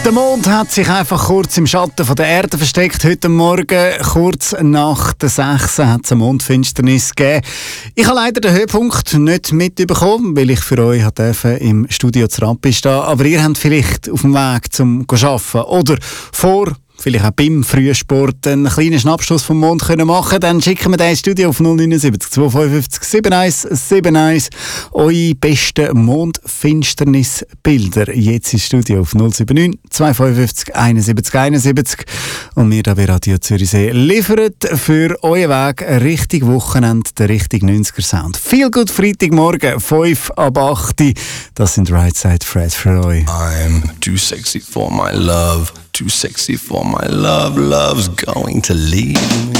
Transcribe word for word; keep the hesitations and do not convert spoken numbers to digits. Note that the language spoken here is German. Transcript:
Der Mond hat sich einfach kurz im Schatten von der Erde versteckt. Heute Morgen, kurz nach der sechs, hat es eine Mondfinsternis gegeben. Ich habe leider den Höhepunkt nicht mitbekommen, weil ich für euch durfte im Studio zu Rappi stehen. Aber ihr habt vielleicht auf dem Weg zum Arbeiten oder vor, vielleicht auch beim Frühsport, einen kleinen Schnappschuss vom Mond können machen, dann schicken wir den ins Studio auf null neun sieben zwei fünf fünf sieben eins sieben eins. Eure besten Mondfinsternisbilder jetzt ins Studio auf null sieben neun zwei fünf fünf eins sieben eins sieben. Und wir da bei Radio Zürichsee liefern für euren Weg Richtung Wochenende den richtigen neunziger Sound. Viel gut Freitagmorgen, fünf ab acht. Das sind Right Side Fred für euch. I'm too sexy for my love. Too sexy for my love, love's going to leave me.